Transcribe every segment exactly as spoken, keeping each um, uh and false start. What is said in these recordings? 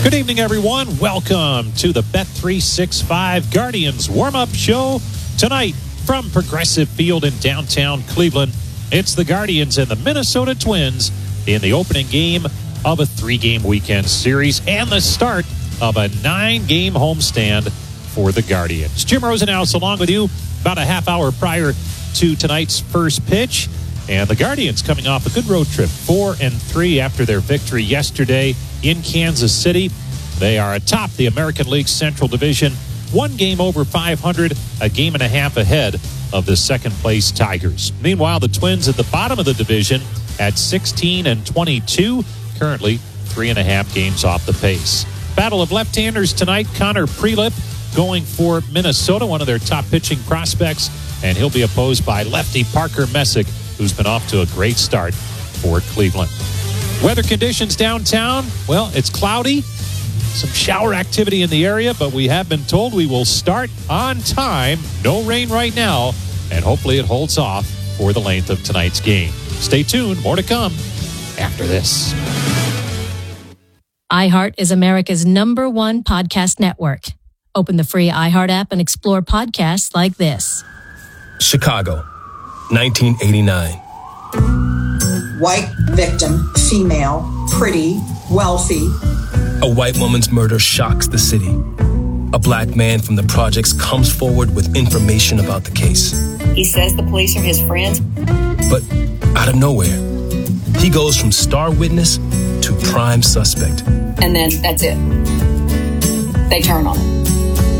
Good evening, everyone. Welcome to the Bet three sixty-five Guardians warm-up show. Tonight, from Progressive Field in downtown Cleveland, it's the Guardians and the Minnesota Twins in the opening game of a three-game weekend series and the start of a nine-game homestand for the Guardians. Jim Rosenhaus along with you about a half hour prior to tonight's first pitch. And the Guardians coming off a good road trip, four and three after their victory yesterday in Kansas City. They are atop the American League Central Division, one game over five hundred, a game and a half ahead of the second place Tigers. Meanwhile, the Twins at the bottom of the division at sixteen and twenty-two, currently three and a half games off the pace. Battle of left-handers tonight. Connor Prelip going for Minnesota, one of their top pitching prospects, and he'll be opposed by lefty Parker Messick, who's been off to a great start for Cleveland. Weather conditions downtown, well, it's cloudy. Some shower activity in the area, but we have been told we will start on time. No rain right now, and hopefully it holds off for the length of tonight's game. Stay tuned. More to come after this. iHeart is America's number one podcast network. Open the free iHeart app and explore podcasts like this. Chicago, nineteen eighty-nine. White victim, female, pretty, wealthy. A white woman's murder shocks the city. A black man from the projects comes forward with information about the case. He says the police are his friends. But out of nowhere, he goes from star witness to prime suspect. And then that's it. They turn on him.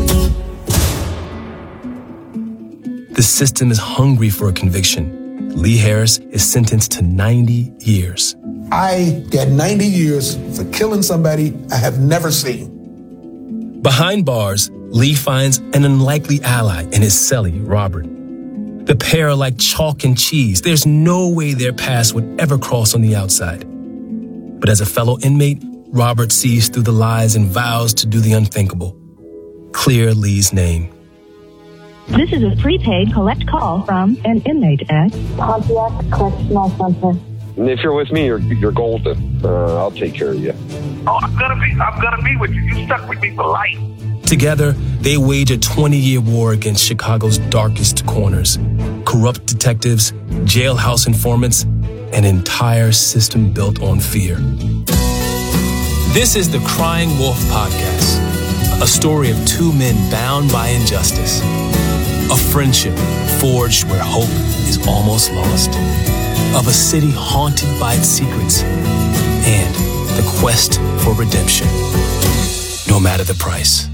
The system is hungry for a conviction. Lee Harris is sentenced to ninety years. I get ninety years for killing somebody I have never seen. Behind bars, Lee finds an unlikely ally in his cellie, Robert. The pair are like chalk and cheese. There's no way their paths would ever cross on the outside. But as a fellow inmate, Robert sees through the lies and vows to do the unthinkable. Clear Lee's name. This is a prepaid collect call from an inmate at Pontiac Correctional Center. If you're with me, you're you're golden. Uh, I'll take care of you. Oh, I'm gonna be I'm gonna be with you. You stuck with me for life. Together, they wage a twenty-year war against Chicago's darkest corners. Corrupt detectives, jailhouse informants, an entire system built on fear. This is the Crying Wolf Podcast, a story of two men bound by injustice. A friendship forged where hope is almost lost. Of a city haunted by its secrets. And the quest for redemption, no matter the price.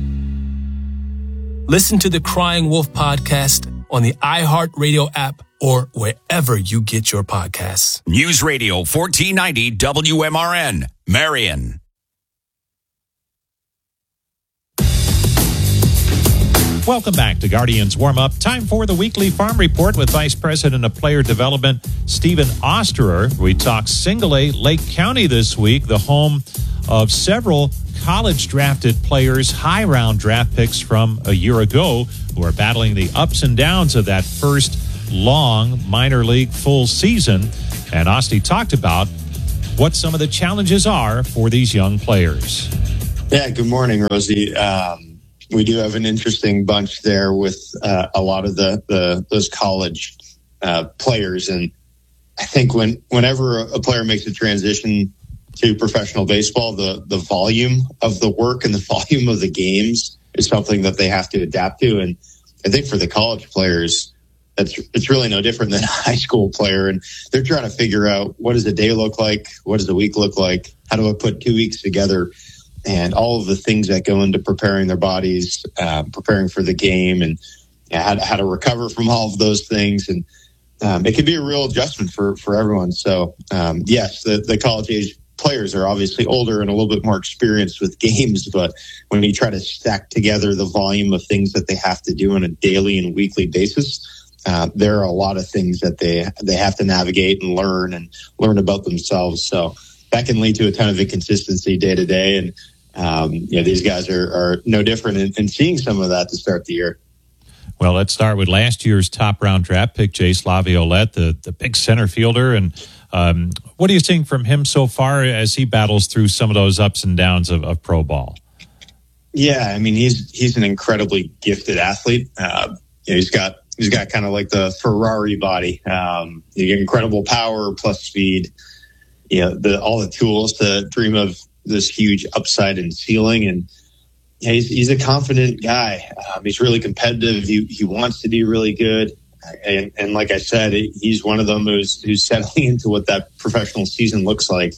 Listen to the Crying Wolf Podcast on the iHeartRadio app or wherever you get your podcasts. News Radio fourteen ninety W M R N, Marion. Welcome back to Guardians Warm-Up. Time for the weekly farm report with Vice President of Player Development, Stephen Osterer. We talk Single A Lake County this week, the home of several college-drafted players, high-round draft picks from a year ago, who are battling the ups and downs of that first long minor league full season. And Ostie talked about what some of the challenges are for these young players. Yeah, good morning, Rosie. Um, We do have an interesting bunch there with uh, a lot of the, the those college uh, players. And I think when whenever a player makes a transition to professional baseball, the, the volume of the work and the volume of the games is something that they have to adapt to. And I think for the college players, that's it's really no different than a high school player. And they're trying to figure out, what does a day look like? What does a week look like? How do I put two weeks together? And all of the things that go into preparing their bodies, uh, preparing for the game, and uh, how, to, how to recover from all of those things. And um, it can be a real adjustment for, for everyone. So, um, yes, the, the college age players are obviously older and a little bit more experienced with games. But when you try to stack together the volume of things that they have to do on a daily and weekly basis, uh, there are a lot of things that they they have to navigate and learn and learn about themselves. So that can lead to a ton of inconsistency day to day. And Um, you know, these guys are, are no different in, in seeing some of that to start the year. Well, let's start with last year's top round draft pick, Jace Laviolette, the, the big center fielder and Um, what are you seeing from him so far as he battles through some of those ups and downs of, of pro ball? Yeah, I mean, he's he's an incredibly gifted athlete. Uh, you know, he's got he's got kind of like the Ferrari body. Um, you get incredible power plus speed. You know, the all the tools to dream of this huge upside and ceiling. And yeah, he's he's a confident guy. Um, he's really competitive. He he wants to do really good. And, and like I said, he's one of them who's who's settling into what that professional season looks like.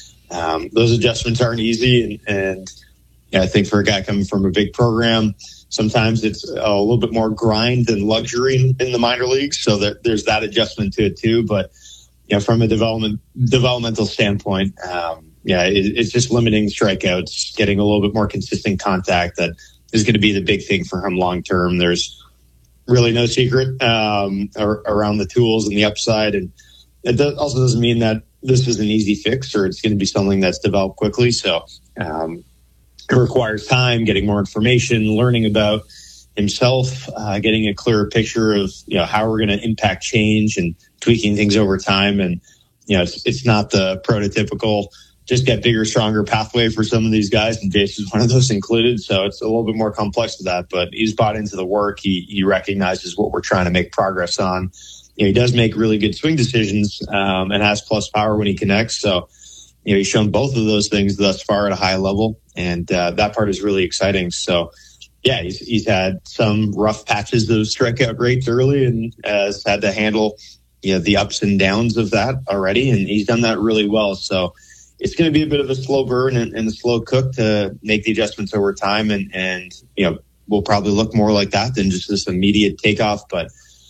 Um, those adjustments aren't easy, and, and yeah, I think for a guy coming from a big program, sometimes it's a little bit more grind than luxury in, in the minor leagues. So there, there's that adjustment to it too. But you know, from a development developmental standpoint, um, yeah, it, it's just limiting strikeouts, getting a little bit more consistent contact. That is going to be the big thing for him long term. There's really no secret um, ar- around the tools and the upside, and it does, also doesn't mean that this is an easy fix or it's going to be something that's developed quickly. So. Um, It requires time, getting more information, learning about himself, uh, getting a clearer picture of, you know, how we're going to impact change and tweaking things over time. And, you know, it's, it's not the prototypical just get bigger, stronger pathway for some of these guys. And Jason's one of those included. So it's a little bit more complex to that, but he's bought into the work. He, he recognizes what we're trying to make progress on. You know, he does make really good swing decisions, um, and has plus power when he connects. So, you know, he's shown both of those things thus far at a high level, and uh, that part is really exciting. So, yeah, he's, he's had some rough patches of strikeout rates early and has had to handle, you know, the ups and downs of that already, and he's done that really well. So it's going to be a bit of a slow burn and, and a slow cook to make the adjustments over time, and, and you know, we'll probably look more like that than just this immediate takeoff, but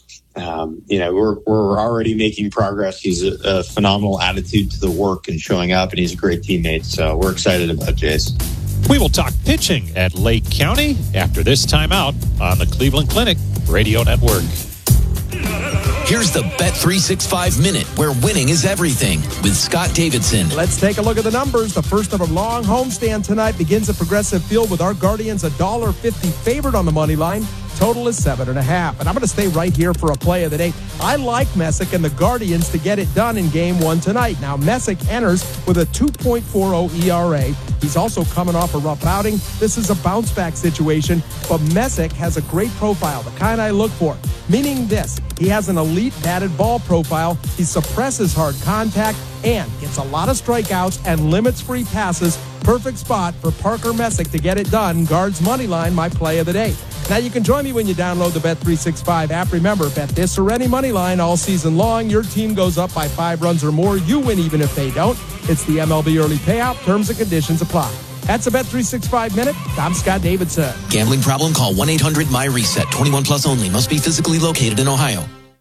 Um, you know, we're we're already making progress. He's a, a phenomenal attitude to the work and showing up, and he's a great teammate. So we're excited about Jace. We will talk pitching at Lake County after this timeout on the Cleveland Clinic Radio Network. Here's the Bet three sixty-five Minute, where winning is everything, with Scott Davidson. Let's take a look at the numbers. The first of a long homestand tonight begins at Progressive Field with our Guardians a one dollar fifty favored on the money line. Total is seven and a half. And I'm going to stay right here for a play of the day. I like Messick and the Guardians to get it done in game one tonight. Now, Messick enters with a two point four oh E R A. He's also coming off a rough outing. This is a bounce back situation, but Messick has a great profile, the kind I look for. Meaning this, he has an elite batted ball profile. He suppresses hard contact and gets a lot of strikeouts and limits free passes. Perfect spot for Parker Messick to get it done. Guards money line, my play of the day. Now you can join me when you download the Bet three sixty-five app. Remember, bet this or any money line all season long. Your team goes up by five runs or more. You win even if they don't. It's the M L B early payout. Terms and conditions apply. That's a Bet three sixty-five Minute. I'm Scott Davidson. Gambling problem? Call one eight hundred my reset. twenty-one plus only. Must be physically located in Ohio.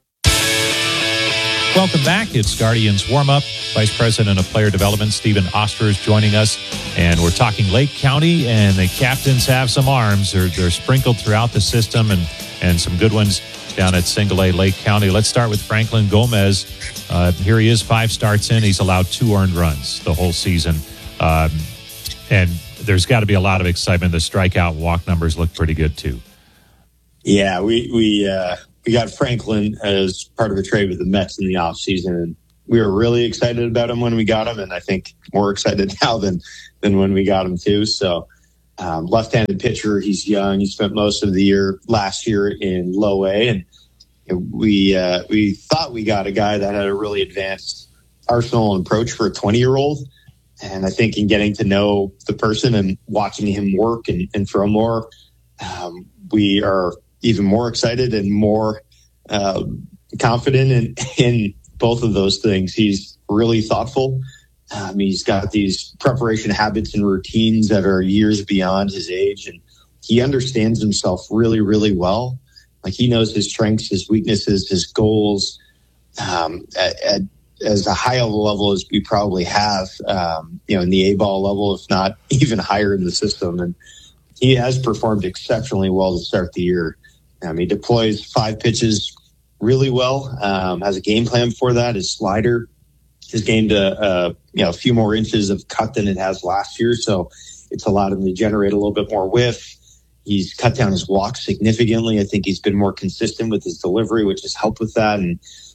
Welcome back. It's Guardians Warm-Up. Vice President of Player Development, Stephen Oster, is joining us. And we're talking Lake County, and the captains have some arms. They're, they're sprinkled throughout the system, and, and some good ones down at Single A Lake County. Let's start with Franklin Gomez. Uh, here he is, five starts in. He's allowed two earned runs the whole season. Um, and there's got to be a lot of excitement. The strikeout walk numbers look pretty good, too. Yeah, we... we uh... We got Franklin as part of a trade with the Mets in the offseason, and we were really excited about him when we got him, and I think more excited now than than when we got him, too. So um, left-handed pitcher, he's young. He spent most of the year last year in low A, and we uh, we thought we got a guy that had a really advanced arsenal and approach for a twenty-year-old. And I think in getting to know the person and watching him work and, and throw more, um, we are even more excited and more uh, confident in, in both of those things. He's really thoughtful. Um, he's got these preparation habits and routines that are years beyond his age, and he understands himself really, really well. Like, he knows his strengths, his weaknesses, his goals, um, at, at as a high of a level as we probably have, um, you know, in the A-ball level, if not even higher in the system. And he has performed exceptionally well to start the year. Um, he deploys five pitches really well, um, has a game plan for that. His slider has gained a, a, you know, a few more inches of cut than it has last year, so it's allowed him to generate a little bit more whiff. He's cut down his walks significantly. I think he's been more consistent with his delivery, which has helped with that. And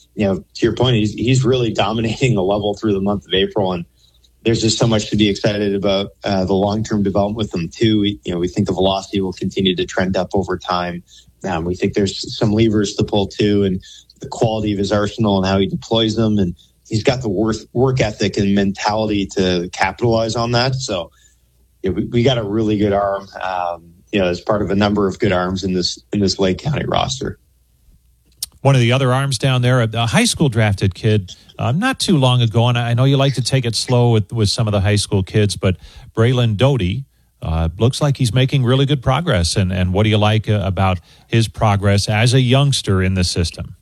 you know, to your point, he's he's really dominating the level through the month of April, and there's just so much to be excited about uh, the long-term development with him too. We, you know, we think the velocity will continue to trend up over time. Um, we think there's some levers to pull too, and the quality of his arsenal and how he deploys them, and he's got the work work ethic and mentality to capitalize on that. So, yeah, we, we got a really good arm, um, you know, as part of a number of good arms in this in this Lake County roster. One of the other arms down there, a high school drafted kid, uh, not too long ago, and I know you like to take it slow with, with some of the high school kids, but Braylon Doty uh, looks like he's making really good progress. And, and what do you like uh, about his progress as a youngster in the system?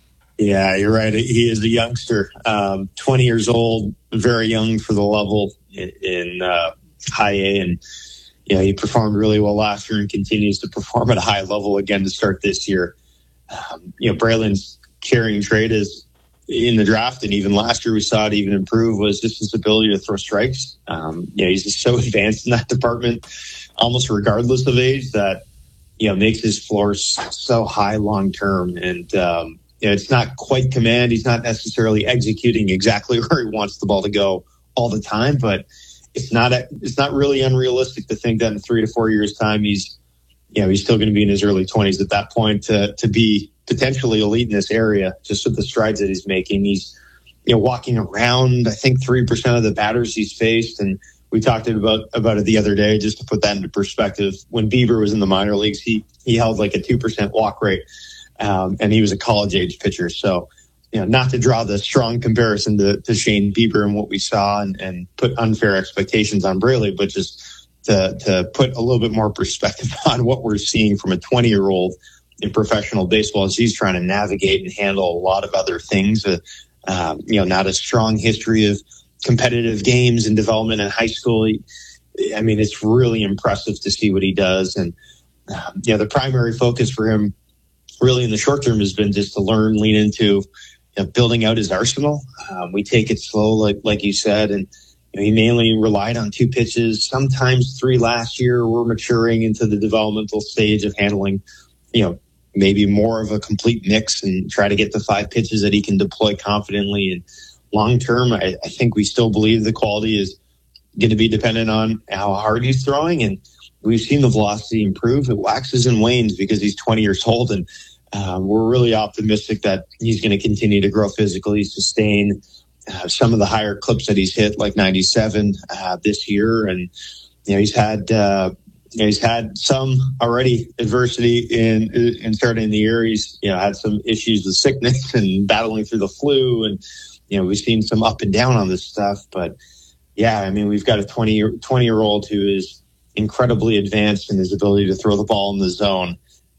Yeah, you're right. He is a youngster, um, twenty years old, very young for the level in, in uh, high A. And, you know, he performed really well last year and continues to perform at a high level again to start this year. Um, you know, Braylon's carrying trade is in the draft, and even last year we saw it even improve, was just his ability to throw strikes. Um, you know, he's just so advanced in that department, almost regardless of age, that, you know, makes his floor so high long term. And, um, you know, it's not quite command. He's not necessarily executing exactly where he wants the ball to go all the time, but it's not, a, it's not really unrealistic to think that in three to four years time, he's, you know, he's still going to be in his early twenties at that point to to be potentially elite in this area, just with the strides that he's making. He's, you know, walking around, I think, three percent of the batters he's faced. And we talked about, about it the other day, just to put that into perspective. When Bieber was in the minor leagues, he, he held like a two percent walk rate, um, and he was a college-age pitcher. So, you know, not to draw the strong comparison to, to Shane Bieber and what we saw and, and put unfair expectations on Braylon, but just To, to put a little bit more perspective on what we're seeing from a twenty-year-old in professional baseball as he's trying to navigate and handle a lot of other things. Uh, um, you know, not a strong history of competitive games and development in high school. He, I mean, it's really impressive to see what he does. And, um, you know, the primary focus for him really in the short term has been just to learn, lean into, you know, building out his arsenal. Um, we take it slow, like like you said, and he mainly relied on two pitches, sometimes three last year. We're maturing into the developmental stage of handling, you know, maybe more of a complete mix and try to get the five pitches that he can deploy confidently. And long term, I, I think we still believe the quality is going to be dependent on how hard he's throwing. And we've seen the velocity improve. It waxes and wanes because he's twenty years old. And uh, we're really optimistic that he's going to continue to grow physically, sustain Uh, some of the higher clips that he's hit, like ninety-seven uh, this year. And, you know, he's had, uh, you know, he's had some already adversity in, in starting the year. He's, you know, had some issues with sickness and battling through the flu. And, you know, we've seen some up and down on this stuff, but yeah, I mean, we've got a twenty year, twenty year old who is incredibly advanced in his ability to throw the ball in the zone.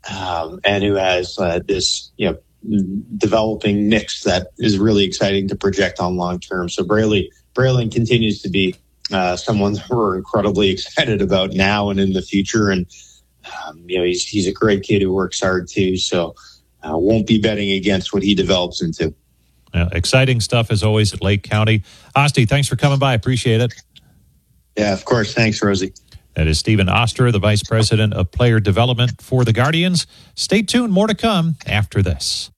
Um, and who has uh, this, you know, developing mix that is really exciting to project on long term. So Braylon, Braylon continues to be uh, someone that we're incredibly excited about now and in the future. And um, you know, he's he's a great kid who works hard too. So uh, won't be betting against what he develops into. Yeah, exciting stuff as always at Lake County. Osti, thanks for coming by. Appreciate it. Yeah, of course. Thanks, Rosie. That is Stephen Oster, the Vice President of Player Development for the Guardians. Stay tuned. More to come after this.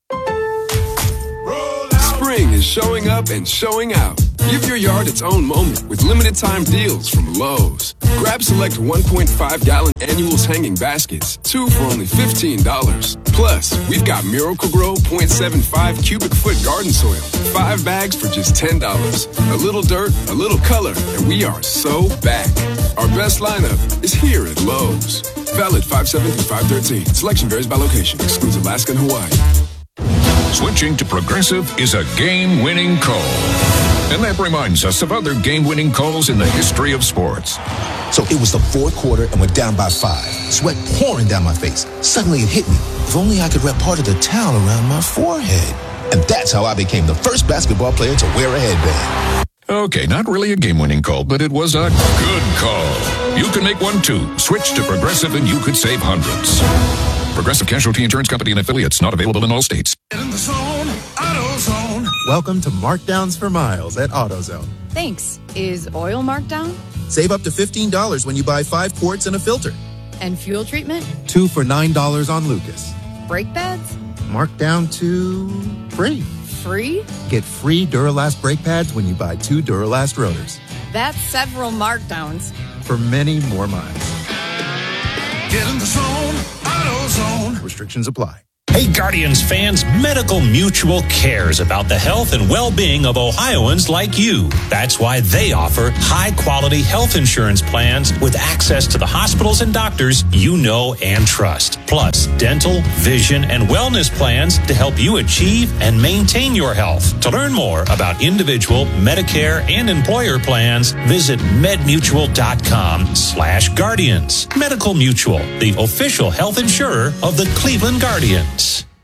Spring is showing up and showing out. Give your yard its own moment with limited time deals from Lowe's. Grab select one point five gallon annuals hanging baskets, two for only fifteen dollars. Plus, we've got Miracle-Gro zero point seven five cubic foot garden soil, five bags for just ten dollars. A little dirt, a little color, and we are so back. Our best lineup is here at Lowe's. Valid five seven through five thirteen. Selection varies by location. Excludes Alaska and Hawaii. Switching to Progressive is a game-winning call. And that reminds us of other game-winning calls in the history of sports. So it was the fourth quarter and we're down by five. Sweat pouring down my face. Suddenly it hit me. If only I could wrap part of the towel around my forehead. And that's how I became the first basketball player to wear a headband. Okay, not really a game-winning call, but it was a good call. You can make one too. Switch to Progressive and you could save hundreds. Progressive Casualty Insurance Company and affiliates, not available in all states. In the zone, AutoZone. Welcome to Markdowns for Miles at AutoZone. Thanks. Is oil marked down? Save up to fifteen dollars when you buy five quarts and a filter. And fuel treatment? Two for nine dollars on Lucas. Brake pads? marked down to free. Free? Get free Duralast brake pads when you buy two Duralast rotors. That's several markdowns. For many more miles. Get in the zone, AutoZone. Restrictions apply. Hey, Guardians fans, Medical Mutual cares about the health and well-being of Ohioans like you. That's why they offer high-quality health insurance plans with access to the hospitals and doctors you know and trust. Plus, dental, vision, and wellness plans to help you achieve and maintain your health. To learn more about individual, Medicare, and employer plans, visit medmutual.com slash guardians. Medical Mutual, the official health insurer of the Cleveland Guardians.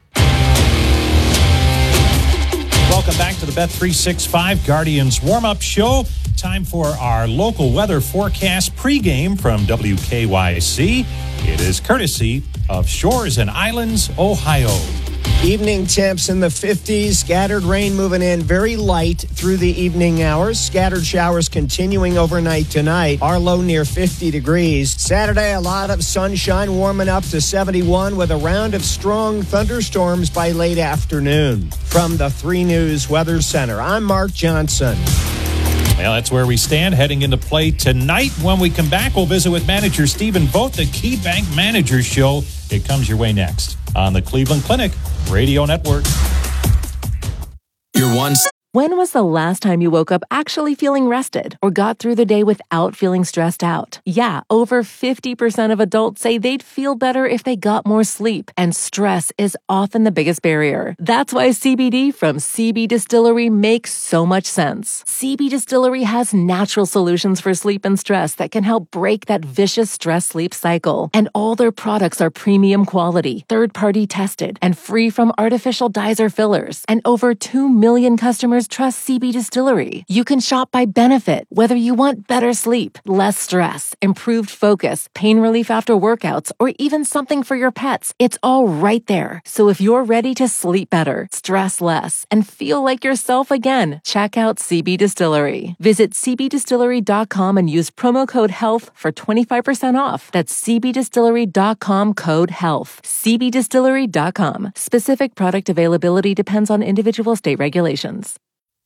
Welcome back to the Bet three sixty-five Guardians warm-up show. Time for our local weather forecast pregame from W K Y C. It is courtesy of Shores and Islands, Ohio. Evening temps in the fifties, scattered rain moving in very light through the evening hours. Scattered showers continuing overnight tonight. Our low near fifty degrees. Saturday, a lot of sunshine warming up to seventy-one with a round of strong thunderstorms by late afternoon. From the three News Weather Center, I'm Mark Johnson. Well, that's where we stand heading into play tonight. When we come back, we'll visit with manager Stephen Vogt, the KeyBank Managers Show. It comes your way next on the Cleveland Clinic Radio Network. Your one. When was the last time you woke up actually feeling rested or got through the day without feeling stressed out? Yeah, over fifty percent of adults say they'd feel better if they got more sleep, and stress is often the biggest barrier. That's why C B D from C B Distillery makes so much sense. C B Distillery has natural solutions for sleep and stress that can help break that vicious stress-sleep cycle. And all their products are premium quality, third-party tested, and free from artificial dyes or fillers. And over two million customers trust C B Distillery. You can shop by benefit, whether you want better sleep, less stress, improved focus, pain relief after workouts, or even something for your pets. It's all right there. So if you're ready to sleep better, stress less, and feel like yourself again, check out C B Distillery. Visit c b distillery dot com and use promo code HEALTH for twenty-five percent off. That's c b distillery dot com code HEALTH. c b distillery dot com. Specific product availability depends on individual state regulations.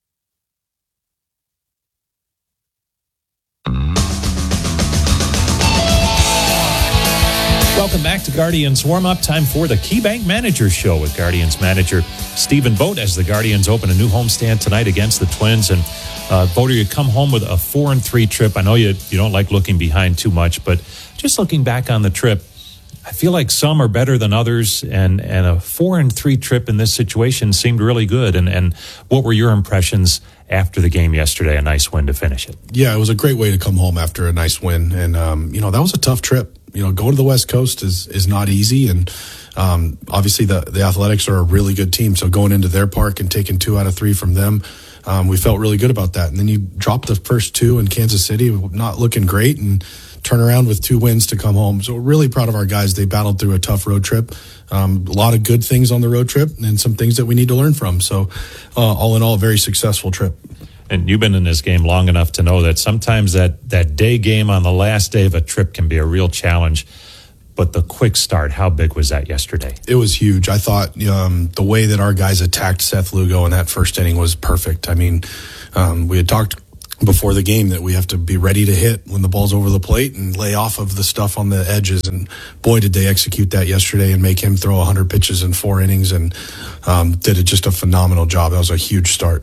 Welcome back to Guardians Warm-Up. Time for the KeyBank Managers Show with Guardians manager Stephen Vogt as the Guardians open a new homestand tonight against the Twins. And uh, Vogt, you come home with a four and three trip. I know you you don't like looking behind too much, but just looking back on the trip, I feel like some are better than others, and, and a four and three trip in this situation seemed really good. And, and what were your impressions after the game yesterday? A nice win to finish it. Yeah, it was a great way to come home after a nice win. And, um, you know, that was a tough trip. You know, going to the West Coast is, is not easy. And um, obviously the, the Athletics are a really good team. So going into their park and taking two out of three from them, um, we felt really good about that. And then you drop the first two in Kansas City, not looking great, and turn around with two wins to come home. So we're really proud of our guys. They battled through a tough road trip. Um, a lot of good things on the road trip and some things that we need to learn from. So uh, all in all, a very successful trip. And you've been in this game long enough to know that sometimes that, that day game on the last day of a trip can be a real challenge. But the quick start, how big was that yesterday? It was huge. I thought um, the way that our guys attacked Seth Lugo in that first inning was perfect. I mean, um, we had talked before the game that we have to be ready to hit when the ball's over the plate and lay off of the stuff on the edges. And boy, did they execute that yesterday and make him throw one hundred pitches in four innings, and um, did a, just a phenomenal job. That was a huge start.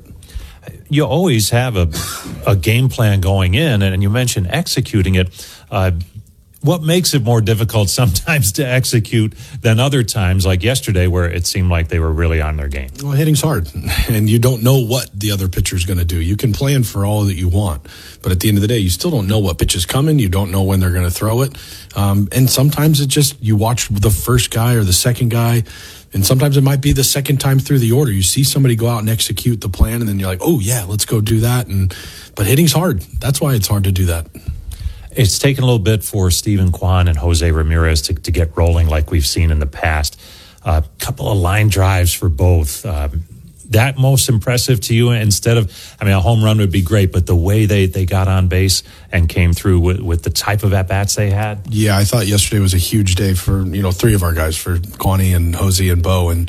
You always have a a game plan going in, and you mentioned executing it. Uh, what makes it more difficult sometimes to execute than other times, like yesterday, where it seemed like they were really on their game? Well, hitting's hard, and you don't know what the other pitcher's going to do. You can plan for all that you want, but at the end of the day, you still don't know what pitch is coming. You don't know when they're going to throw it. Um, and sometimes it just, you watch the first guy or the second guy, and sometimes it might be the second time through the order. You see somebody go out and execute the plan, and then you're like, oh, yeah, let's go do that. And But hitting's hard. That's why it's hard to do that. It's taken a little bit for Steven Kwan and Jose Ramirez to, to get rolling like we've seen in the past. A uh, couple of line drives for both. Uh, that most impressive to you instead of, I mean, a home run would be great, but the way they, they got on base and came through with, with the type of at-bats they had? Yeah, I thought yesterday was a huge day for, you know, three of our guys, for Kwani and Jose and Bo. And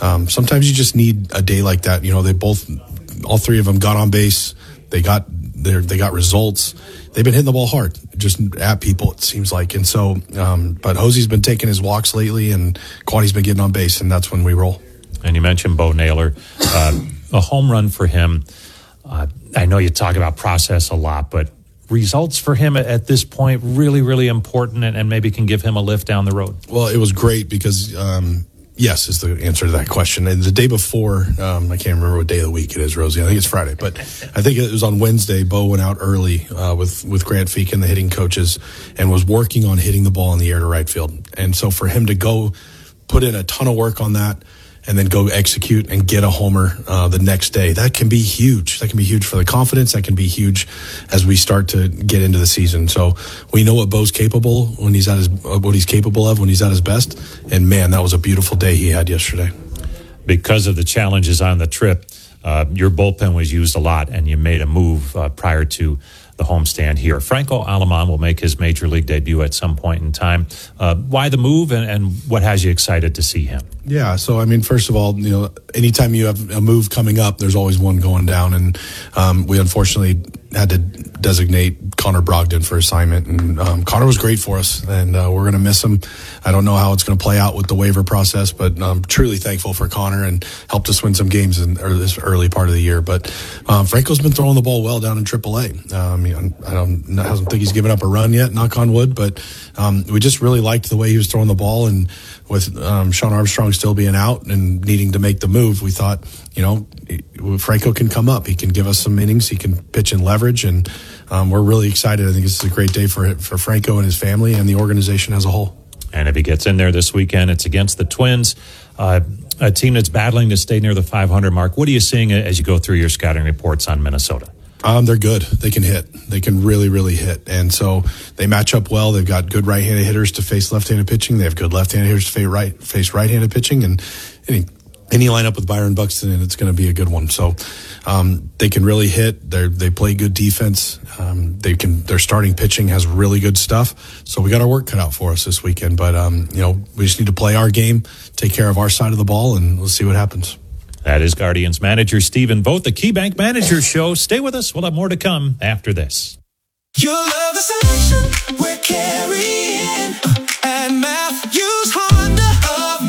um, sometimes you just need a day like that. You know, they both, all three of them got on base. They got their, they got results. They've been hitting the ball hard, just at people, it seems like. And so, um, but Hosey's been taking his walks lately, and Quaddy's been getting on base, and that's when we roll. And you mentioned Bo Naylor, uh, a home run for him. Uh, I know you talk about process a lot, but results for him at this point really, really important, and, and maybe can give him a lift down the road. Well, it was great because, um, yes, is the answer to that question. And the day before, um, I can't remember what day of the week it is, Rosie. I think it's Friday, but I think it was on Wednesday. Bo went out early uh, with with Grant Feek and the hitting coaches, and was working on hitting the ball in the air to right field. And so for him to go put in a ton of work on that, and then go execute and get a homer uh, the next day, that can be huge. That can be huge for the confidence. That can be huge as we start to get into the season. So we know what Bo's capable when he's at his what he's capable of when he's at his best. And man, that was a beautiful day he had yesterday. Because of the challenges on the trip, uh, your bullpen was used a lot, and you made a move uh, prior to the homestand here. Franco Aleman will make his major league debut at some point in time. Uh, why the move, and, and what has you excited to see him? Yeah, so I mean, first of all, you know, anytime you have a move coming up, there's always one going down, and um, we unfortunately had to designate Connor Brogdon for assignment, and um, Connor was great for us, and uh, we're going to miss him. I don't know how it's going to play out with the waiver process, but I'm truly thankful for Connor, and helped us win some games in this early part of the year. But um, Franco's been throwing the ball well down in triple A. Um, you know, I don't, I don't think he's given up a run yet, knock on wood, but um, we just really liked the way he was throwing the ball, and with um, Sean Armstrong still being out and needing to make the move, we thought, you know, Franco can come up. He can give us some innings. He can pitch and leverage, and um, we're really excited. I think this is a great day for for Franco and his family and the organization as a whole. And if he gets in there this weekend, it's against the Twins, uh, a team that's battling to stay near the five hundred mark. What are you seeing as you go through your scouting reports on Minnesota? Um, they're good. They can hit. They can really, really hit. And so they match up well. They've got good right-handed hitters to face left-handed pitching. They have good left-handed hitters to face right, face right-handed pitching. And any, any lineup with Byron Buxton, and it's going to be a good one. So um, they can really hit. They they play good defense. Um, they can. Their starting pitching has really good stuff. So we got our work cut out for us this weekend. But um, you know, we just need to play our game, take care of our side of the ball, and we'll see what happens. That is Guardians manager Stephen Vogt, the KeyBank Managers Show. Stay with us. We'll have more to come after this. You'll love the selection we're carrying at Matthews Honda of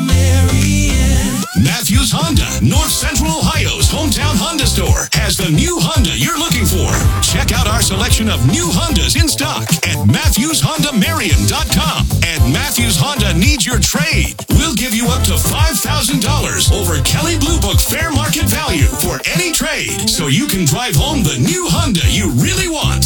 Marion. Matthews Honda, North Central Ohio's hometown Honda store, has the new Honda you're looking for. Check out our selection of new Hondas in stock at Matthews Honda Marion dot com. And Matthews Honda needs your trade. We'll give you up to five thousand dollars over Kelley Blue Book fair market value for any trade, so you can drive home the new Honda you really want.